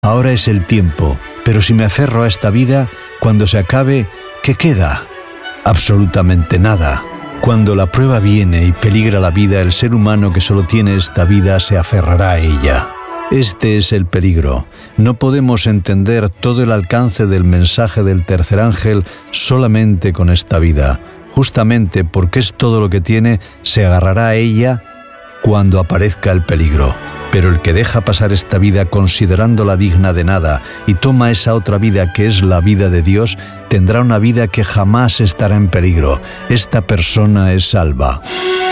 Ahora es el tiempo, pero si me aferro a esta vida, cuando se acabe, ¿qué queda? Absolutamente nada. Cuando la prueba viene y peligra la vida, el ser humano que solo tiene esta vida se aferrará a ella. Este es el peligro. No podemos entender todo el alcance del mensaje del tercer ángel solamente con esta vida. Justamente porque es todo lo que tiene, se agarrará a ella cuando aparezca el peligro. Pero el que deja pasar esta vida considerándola digna de nada y toma esa otra vida que es la vida de Dios, tendrá una vida que jamás estará en peligro. Esta persona es salva.